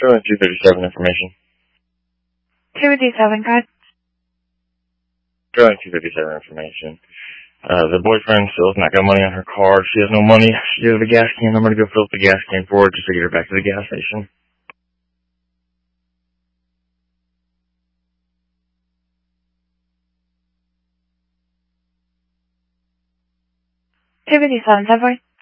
Showing 237 information. 237, God. Showing 237 information. The boyfriend still's not got money on her card. She has no money. She does have a gas can. I'm going to go fill up the gas can for her just to get her back to the gas station. Two 57, 10-4.